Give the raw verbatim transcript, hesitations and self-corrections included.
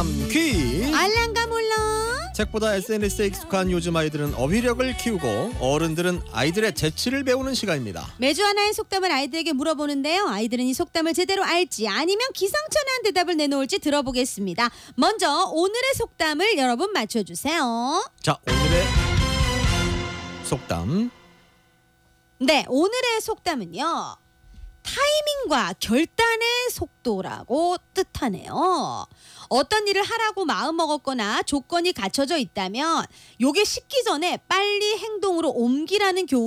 속담 퀴즈. 알랑가 몰라. 책보다 에스엔에스에 익숙한 요즘 아이들은 어휘력을 키우고 어른들은 아이들의 재치를 배우는 시간입니다. 매주 하나의 속담을 아이들에게 물어보는데요. 아이들은 이 속담을 제대로 알지 아니면 기상천외한 대답을 내놓을지 들어보겠습니다. 먼저 오늘의 속담을 여러분 맞춰주세요. 자, 오늘의 속담. 네, 오늘의 속담은요. 타이밍과 결단의 속도라고 뜻하네요. 어떤 일을 하라고 마음먹었거나 조건이 갖춰져 있다면 요게 식기 전에 빨리 행동으로 옮기라는 교훈